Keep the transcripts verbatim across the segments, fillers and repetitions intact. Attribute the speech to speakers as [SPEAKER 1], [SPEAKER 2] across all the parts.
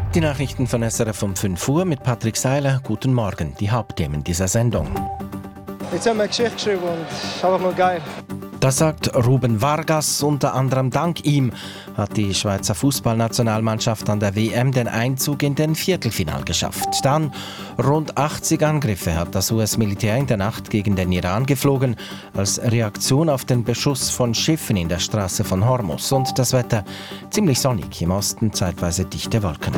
[SPEAKER 1] Die Nachrichten von S R F um fünf Uhr mit Patrick Seiler. Guten Morgen, die Hauptthemen dieser Sendung.
[SPEAKER 2] Jetzt haben wir eine Geschichte geschrieben und es ist einfach nur geil.
[SPEAKER 1] Das sagt Ruben Vargas. Unter anderem dank ihm hat die Schweizer Fußballnationalmannschaft an der W M den Einzug in den Viertelfinal geschafft. Dann rund achtzig Angriffe hat das U S-Militär in der Nacht gegen den Iran geflogen, als Reaktion auf den Beschuss von Schiffen in der Straße von Hormuz. Und das Wetter ziemlich sonnig, im Osten zeitweise dichte Wolken.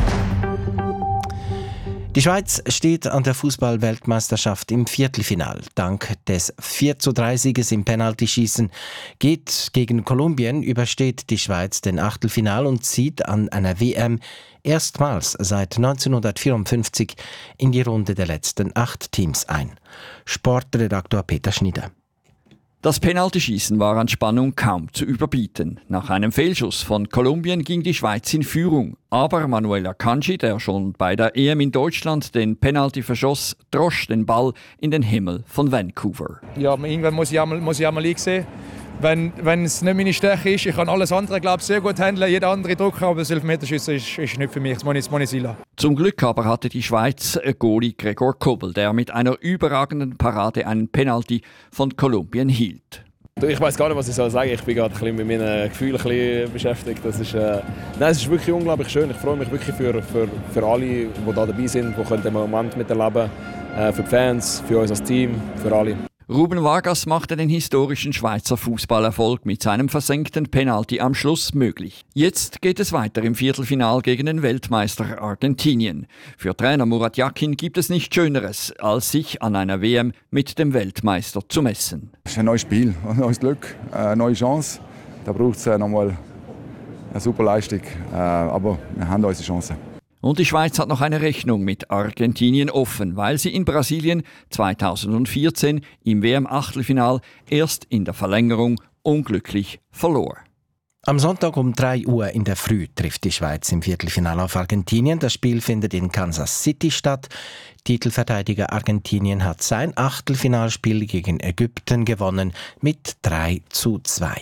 [SPEAKER 1] Die Schweiz steht an der Fußball-Weltmeisterschaft im Viertelfinal. Dank des vier zu drei Sieges im Penaltyschießen geht gegen Kolumbien, übersteht die Schweiz den Achtelfinal und zieht an einer W M erstmals seit neunzehnhundertvierundfünfzig in die Runde der letzten acht Teams ein. Sportredaktor Peter Schnieder.
[SPEAKER 3] Das Penaltyschießen war an Spannung kaum zu überbieten. Nach einem Fehlschuss von Kolumbien ging die Schweiz in Führung. Aber Manuel Akanji, der schon bei der E M in Deutschland den Penalty verschoss, drosch den Ball in den Himmel von Vancouver.
[SPEAKER 4] Ja, irgendwann muss ich einmal, muss ich einmal einsehen. Wenn, wenn es nicht meine Stärke ist, ich kann alles andere glaube ich, sehr gut handeln, jeder andere Drucker, aber das Elfmeterschiessen ist, ist nicht für mich, das muss ich, das muss ich sein lassen.
[SPEAKER 3] Zum Glück aber hatte die Schweiz Goalie Gregor Kobel, der mit einer überragenden Parade einen Penalty von Kolumbien hielt.
[SPEAKER 5] Ich weiß gar nicht, was ich soll sagen. Ich bin gerade ein bisschen mit meinen Gefühlen ein bisschen beschäftigt. Das ist, äh, nein, es ist wirklich unglaublich schön. Ich freue mich wirklich für, für, für alle, die da dabei sind, die den Moment miterleben können. Äh, für die Fans, für uns als Team, für alle.
[SPEAKER 3] Ruben Vargas machte den historischen Schweizer Fußballerfolg mit seinem versenkten Penalty am Schluss möglich. Jetzt geht es weiter im Viertelfinal gegen den Weltmeister Argentinien. Für Trainer Murat Yakin gibt es nichts Schöneres, als sich an einer W M mit dem Weltmeister zu messen.
[SPEAKER 6] Es ist ein neues Spiel, ein neues Glück, eine neue Chance. Da braucht es nochmal eine super Leistung, aber wir haben unsere Chance.
[SPEAKER 3] Und die Schweiz hat noch eine Rechnung mit Argentinien offen, weil sie in Brasilien zweitausendvierzehn im W M-Achtelfinal erst in der Verlängerung unglücklich verlor.
[SPEAKER 1] Am Sonntag um drei Uhr in der Früh trifft die Schweiz im Viertelfinale auf Argentinien. Das Spiel findet in Kansas City statt. Titelverteidiger Argentinien hat sein Achtelfinalspiel gegen Ägypten gewonnen mit drei zu zwei.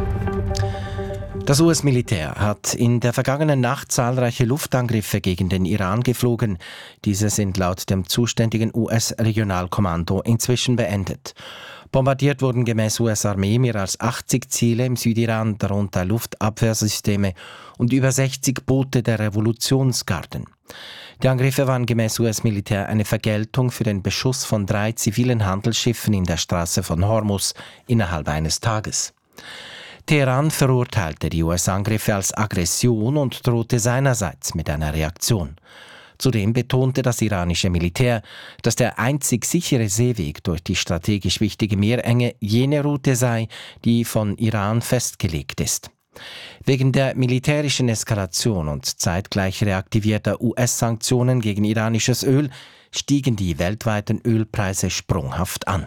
[SPEAKER 1] Das U S-Militär hat in der vergangenen Nacht zahlreiche Luftangriffe gegen den Iran geflogen. Diese sind laut dem zuständigen U S-Regionalkommando inzwischen beendet. Bombardiert wurden gemäß U S-Armee mehr als achtzig Ziele im Südiran, darunter Luftabwehrsysteme und über sechzig Boote der Revolutionsgarden. Die Angriffe waren gemäß U S-Militär eine Vergeltung für den Beschuss von drei zivilen Handelsschiffen in der Straße von Hormuz innerhalb eines Tages. Teheran verurteilte die U S-Angriffe als Aggression und drohte seinerseits mit einer Reaktion. Zudem betonte das iranische Militär, dass der einzig sichere Seeweg durch die strategisch wichtige Meerenge jene Route sei, die von Iran festgelegt ist. Wegen der militärischen Eskalation und zeitgleich reaktivierter U S-Sanktionen gegen iranisches Öl stiegen die weltweiten Ölpreise sprunghaft an.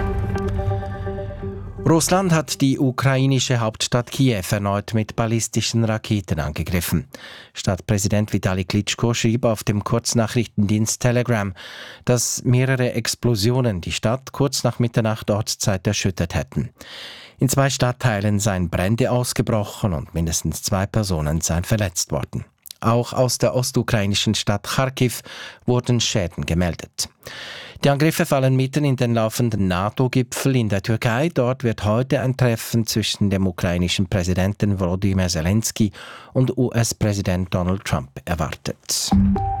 [SPEAKER 1] Russland hat die ukrainische Hauptstadt Kiew erneut mit ballistischen Raketen angegriffen. Stadtpräsident Vitali Klitschko schrieb auf dem Kurznachrichtendienst Telegram, dass mehrere Explosionen die Stadt kurz nach Mitternacht Ortszeit erschüttert hätten. In zwei Stadtteilen seien Brände ausgebrochen und mindestens zwei Personen seien verletzt worden. Auch aus der ostukrainischen Stadt Kharkiv wurden Schäden gemeldet. Die Angriffe fallen mitten in den laufenden NATO-Gipfel in der Türkei. Dort wird heute ein Treffen zwischen dem ukrainischen Präsidenten Volodymyr Zelensky und U S-Präsident Donald Trump erwartet.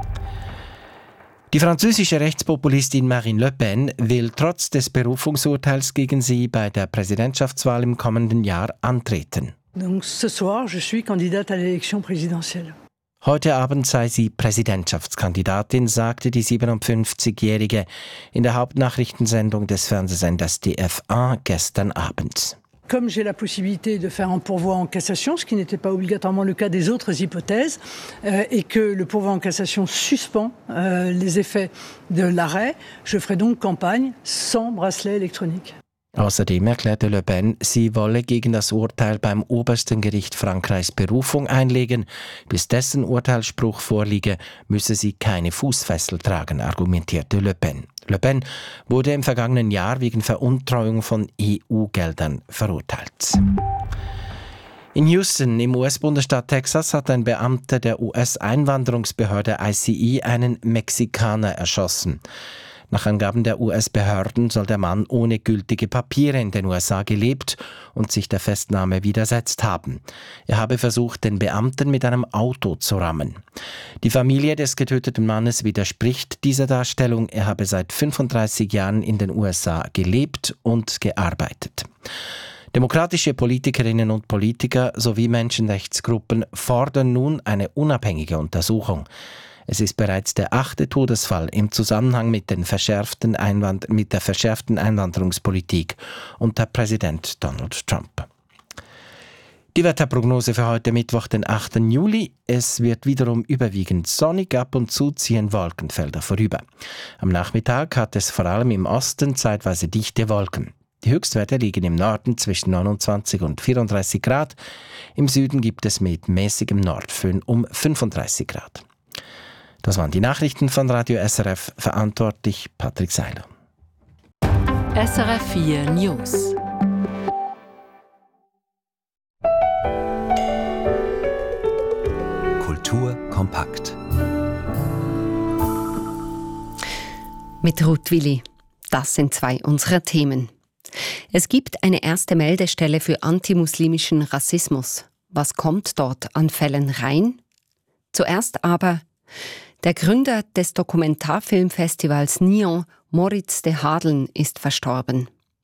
[SPEAKER 1] Die französische Rechtspopulistin Marine Le Pen will trotz des Berufungsurteils gegen sie bei der Präsidentschaftswahl im kommenden Jahr antreten.
[SPEAKER 7] Donc ce soir, je suis candidate à l'élection présidentielle.
[SPEAKER 1] Heute Abend sei sie Präsidentschaftskandidatin, sagte die siebenundfünfzigjährige in der Hauptnachrichtensendung des Fernsehsenders D F eins gestern Abend.
[SPEAKER 7] Comme j'ai la possibilité de faire un pourvoi en cassation, ce qui n'était pas obligatoirement le cas des autres hypothèses, euh, et que le pourvoi en cassation suspend euh, les effets de l'arrêt, je ferai donc campagne sans bracelet électronique.
[SPEAKER 1] Außerdem erklärte Le Pen, sie wolle gegen das Urteil beim obersten Gericht Frankreichs Berufung einlegen. Bis dessen Urteilsspruch vorliege, müsse sie keine Fußfessel tragen, argumentierte Le Pen. Le Pen wurde im vergangenen Jahr wegen Veruntreuung von E U-Geldern verurteilt. In Houston im U S-Bundesstaat Texas hat ein Beamter der U S-Einwanderungsbehörde I C E einen Mexikaner erschossen. Nach Angaben der U S-Behörden soll der Mann ohne gültige Papiere in den U S A gelebt und sich der Festnahme widersetzt haben. Er habe versucht, den Beamten mit einem Auto zu rammen. Die Familie des getöteten Mannes widerspricht dieser Darstellung. Er habe seit fünfunddreißig Jahren in den U S A gelebt und gearbeitet. Demokratische Politikerinnen und Politiker sowie Menschenrechtsgruppen fordern nun eine unabhängige Untersuchung. Es ist bereits der achte Todesfall im Zusammenhang mit, den verschärften Einwand- mit der verschärften Einwanderungspolitik unter Präsident Donald Trump. Die Wetterprognose für heute Mittwoch, den achten Juli. Es wird wiederum überwiegend sonnig, ab und zu ziehen Wolkenfelder vorüber. Am Nachmittag hat es vor allem im Osten zeitweise dichte Wolken. Die Höchstwerte liegen im Norden zwischen neunundzwanzig und vierunddreißig Grad. Im Süden gibt es mit mäßigem Nordföhn um fünfunddreißig Grad. Das waren die Nachrichten von Radio S R F, verantwortlich Patrick Seiler.
[SPEAKER 8] S R F vier News.
[SPEAKER 9] Kultur kompakt.
[SPEAKER 10] Mit Ruth Willi. Das sind zwei unserer Themen. Es gibt eine erste Meldestelle für antimuslimischen Rassismus. Was kommt dort an Fällen rein? Zuerst aber: Der Gründer des Dokumentarfilmfestivals Nyon, Moritz de Hadeln, ist verstorben.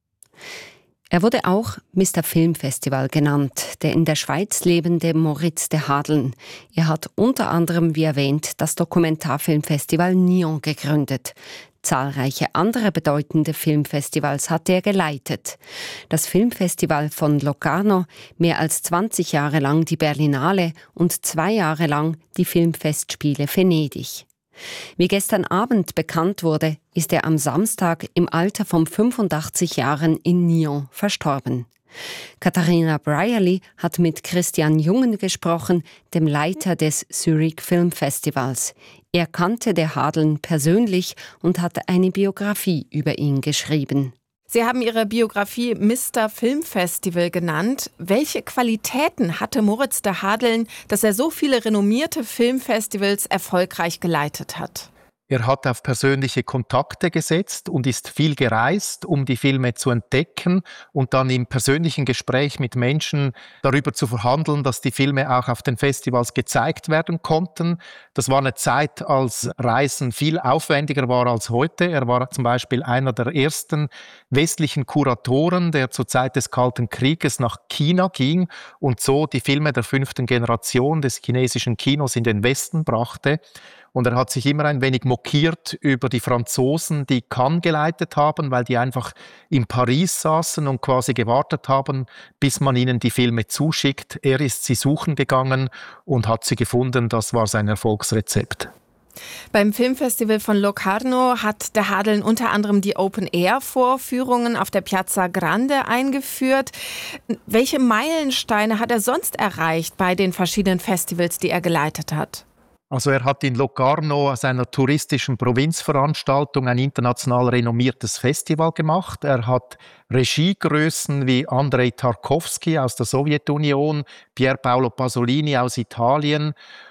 [SPEAKER 10] Er wurde auch Mister Filmfestival genannt, der in der Schweiz lebende Moritz de Hadeln. Er hat unter anderem, wie erwähnt, das Dokumentarfilmfestival Nyon gegründet. Zahlreiche andere bedeutende Filmfestivals hat er geleitet. Das Filmfestival von Locarno, mehr als zwanzig Jahre lang die Berlinale und zwei Jahre lang die Filmfestspiele Venedig. Wie gestern Abend bekannt wurde, ist er am Samstag im Alter von fünfundachtzig Jahren in Nyon verstorben. Katharina Brierly hat mit Christian Jungen gesprochen, dem Leiter des Zurich Film Festivals. Er kannte de Hadeln persönlich und hat eine Biografie über ihn geschrieben.
[SPEAKER 11] Sie haben Ihre Biografie Mister Filmfestival genannt. Welche Qualitäten hatte Moritz de Hadeln, dass er so viele renommierte Filmfestivals erfolgreich geleitet hat?
[SPEAKER 12] Er hat auf persönliche Kontakte gesetzt und ist viel gereist, um die Filme zu entdecken und dann im persönlichen Gespräch mit Menschen darüber zu verhandeln, dass die Filme auch auf den Festivals gezeigt werden konnten. Das war eine Zeit, als Reisen viel aufwendiger war als heute. Er war zum Beispiel einer der ersten westlichen Kuratoren, der zur Zeit des Kalten Krieges nach China ging und so die Filme der fünften Generation des chinesischen Kinos in den Westen brachte. Und er hat sich immer ein wenig mokiert über die Franzosen, die Cannes geleitet haben, weil die einfach in Paris saßen und quasi gewartet haben, bis man ihnen die Filme zuschickt. Er ist sie suchen gegangen und hat sie gefunden. Das war sein Erfolgsrezept.
[SPEAKER 11] Beim Filmfestival von Locarno hat de Hadeln unter anderem die Open-Air-Vorführungen auf der Piazza Grande eingeführt. Welche Meilensteine hat er sonst erreicht bei den verschiedenen Festivals, die er geleitet hat?
[SPEAKER 12] Also er hat in Locarno aus einer touristischen Provinzveranstaltung ein international renommiertes Festival gemacht. Er hat Regiegrößen wie Andrei Tarkovsky aus der Sowjetunion, Pier Paolo Pasolini aus Italien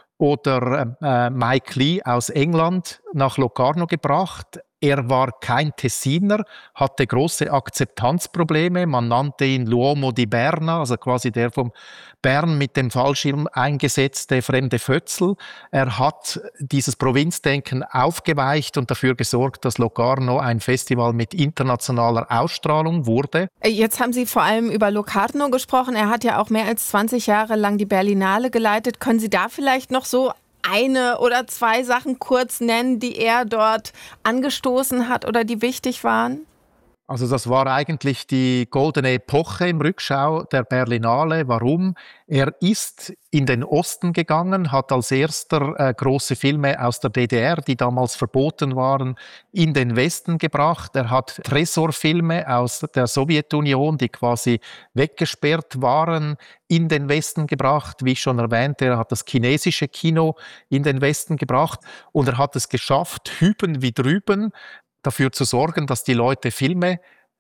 [SPEAKER 12] oder äh, Mike Leigh aus England nach Locarno gebracht. Er war kein Tessiner, hatte große Akzeptanzprobleme. Man nannte ihn l'uomo di Berna, also quasi der vom Bern mit dem Fallschirm eingesetzte fremde Fötzel. Er hat dieses Provinzdenken aufgeweicht und dafür gesorgt, dass Locarno ein Festival mit internationaler Ausstrahlung wurde.
[SPEAKER 11] Jetzt haben Sie vor allem über Locarno gesprochen. Er hat ja auch mehr als zwanzig Jahre lang die Berlinale geleitet. Können Sie da vielleicht noch so eine oder zwei Sachen kurz nennen, die er dort angestoßen hat oder die wichtig waren?
[SPEAKER 12] Also das war eigentlich die goldene Epoche im Rückschau der Berlinale. Warum? Er ist in den Osten gegangen, hat als erster äh, große Filme aus der D D R, die damals verboten waren, in den Westen gebracht. Er hat Tresorfilme aus der Sowjetunion, die quasi weggesperrt waren, in den Westen gebracht. Wie ich schon erwähnte, er hat das chinesische Kino in den Westen gebracht und er hat es geschafft, hüben wie drüben, dafür zu sorgen, dass die Leute Filme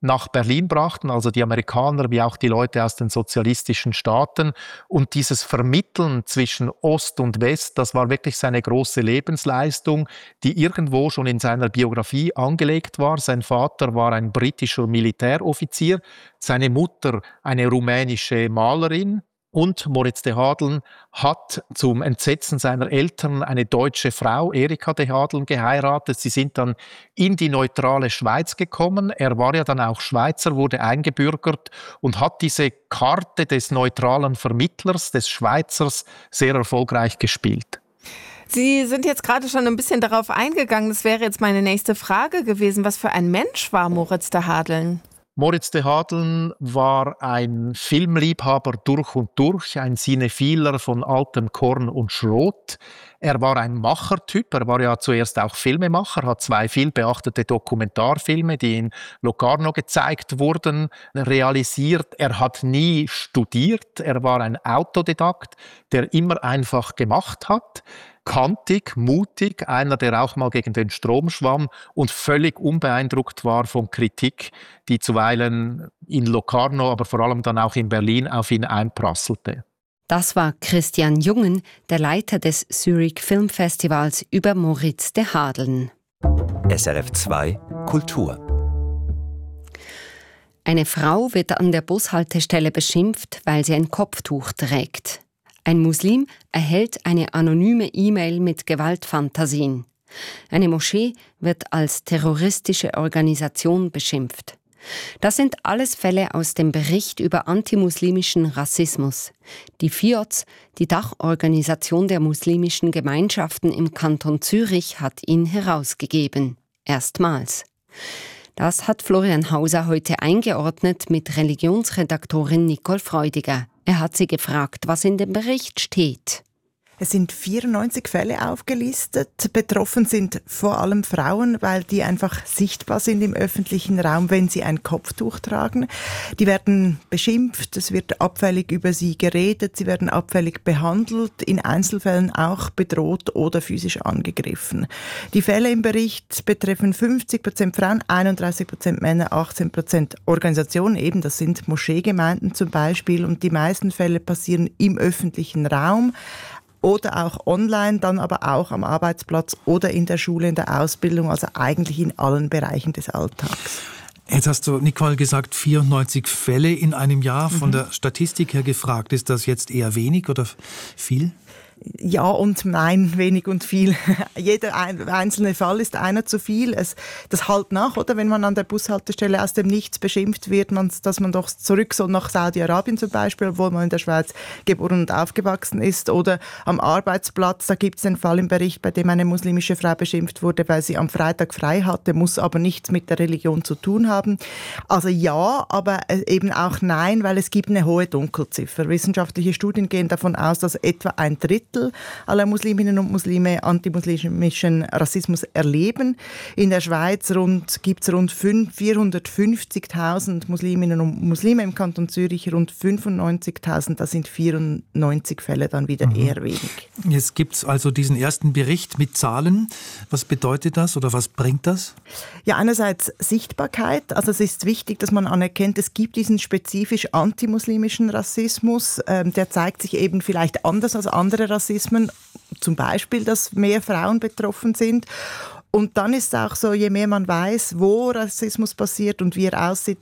[SPEAKER 12] nach Berlin brachten, also die Amerikaner wie auch die Leute aus den sozialistischen Staaten. Und dieses Vermitteln zwischen Ost und West, das war wirklich seine große Lebensleistung, die irgendwo schon in seiner Biografie angelegt war. Sein Vater war ein britischer Militäroffizier, seine Mutter eine rumänische Malerin. Und Moritz de Hadeln hat zum Entsetzen seiner Eltern eine deutsche Frau, Erika de Hadeln, geheiratet. Sie sind dann in die neutrale Schweiz gekommen. Er war ja dann auch Schweizer, wurde eingebürgert und hat diese Karte des neutralen Vermittlers, des Schweizers, sehr erfolgreich gespielt.
[SPEAKER 11] Sie sind jetzt gerade schon ein bisschen darauf eingegangen. Das wäre jetzt meine nächste Frage gewesen. Was für ein Mensch war Moritz de Hadeln?
[SPEAKER 12] Moritz de Hadeln war ein Filmliebhaber durch und durch, ein Cinephiler von altem Korn und Schrot. Er war ein Machertyp, er war ja zuerst auch Filmemacher, hat zwei vielbeachtete Dokumentarfilme, die in Locarno gezeigt wurden, realisiert. Er hat nie studiert, er war ein Autodidakt, der immer einfach gemacht hat. Kantig, mutig, einer, der auch mal gegen den Strom schwamm und völlig unbeeindruckt war von Kritik, die zuweilen in Locarno, aber vor allem dann auch in Berlin auf ihn einprasselte.
[SPEAKER 10] Das war Christian Jungen, der Leiter des Zurich Filmfestivals über Moritz de Hadeln.
[SPEAKER 9] S R F zwei Kultur.
[SPEAKER 10] Eine Frau wird an der Bushaltestelle beschimpft, weil sie ein Kopftuch trägt. Ein Muslim erhält eine anonyme E-Mail mit Gewaltfantasien. Eine Moschee wird als terroristische Organisation beschimpft. Das sind alles Fälle aus dem Bericht über antimuslimischen Rassismus. Die F I O Z, die Dachorganisation der muslimischen Gemeinschaften im Kanton Zürich, hat ihn herausgegeben. Erstmals. Das hat Florian Hauser heute eingeordnet mit Religionsredaktorin Nicole Freudiger. Er hat sie gefragt, was in dem Bericht steht.
[SPEAKER 13] Es sind vierundneunzig Fälle aufgelistet. Betroffen sind vor allem Frauen, weil die einfach sichtbar sind im öffentlichen Raum, wenn sie ein Kopftuch tragen. Die werden beschimpft, es wird abfällig über sie geredet, sie werden abfällig behandelt, in Einzelfällen auch bedroht oder physisch angegriffen. Die Fälle im Bericht betreffen fünfzig Prozent Frauen, einunddreißig Prozent Männer, achtzehn Prozent Organisationen, eben das sind Moscheegemeinden zum Beispiel, und die meisten Fälle passieren im öffentlichen Raum. Oder auch online, dann aber auch am Arbeitsplatz oder in der Schule, in der Ausbildung, also eigentlich in allen Bereichen des Alltags.
[SPEAKER 14] Jetzt hast du, Nicole, gesagt, vierundneunzig Fälle in einem Jahr. Von mhm. der Statistik her gefragt, ist das jetzt eher wenig oder viel?
[SPEAKER 13] Ja und nein, wenig und viel. Jeder einzelne Fall ist einer zu viel. Es, das halt nach, oder? Wenn man an der Bushaltestelle aus dem Nichts beschimpft wird, man, dass man doch zurück soll nach Saudi-Arabien zum Beispiel, obwohl man in der Schweiz geboren und aufgewachsen ist. Oder am Arbeitsplatz, da gibt es einen Fall im Bericht, bei dem eine muslimische Frau beschimpft wurde, weil sie am Freitag frei hatte, muss aber nichts mit der Religion zu tun haben. Also ja, aber eben auch nein, weil es gibt eine hohe Dunkelziffer. Wissenschaftliche Studien gehen davon aus, dass etwa ein Drittel aller Musliminnen und Muslime antimuslimischen Rassismus erleben. In der Schweiz gibt es rund vierhundertfünfzigtausend Musliminnen und Muslime, im Kanton Zürich rund fünfundneunzigtausend. Das sind vierundneunzig Fälle dann wieder mhm. eher wenig.
[SPEAKER 14] Jetzt gibt es also diesen ersten Bericht mit Zahlen. Was bedeutet das oder was bringt das?
[SPEAKER 13] Ja, einerseits Sichtbarkeit. Also es ist wichtig, dass man anerkennt, es gibt diesen spezifisch antimuslimischen Rassismus. Ähm, der zeigt sich eben vielleicht anders als andere Rassismen. Zum Beispiel, dass mehr Frauen betroffen sind. Und dann ist es auch so, je mehr man weiß, wo Rassismus passiert und wie er aussieht,